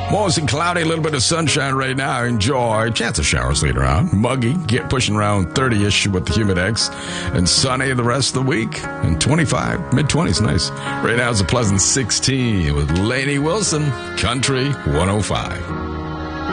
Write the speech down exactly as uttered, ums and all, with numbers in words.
Mostly cloudy, a little bit of sunshine right now. Enjoy. Chance of showers later on. Muggy, get pushing around thirty-ish with the humidex. And sunny the rest of the week. And twenty-five, mid-twenties, nice. Right now it's a pleasant sixteen with Lainey Wilson, Country one oh five.